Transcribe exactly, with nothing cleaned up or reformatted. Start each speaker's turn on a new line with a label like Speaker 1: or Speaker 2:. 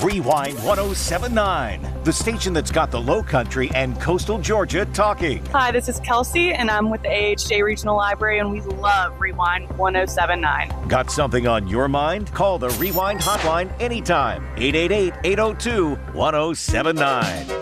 Speaker 1: Rewind one oh seven point nine, the station that's got the Low Country and coastal Georgia talking.
Speaker 2: Hi, this is Kelsey, and I'm with the A H J Regional Library, and we love Rewind one oh seven point nine.
Speaker 1: Got something on your mind? Call the Rewind hotline anytime. eight eight eight, eight oh two, one oh seven nine.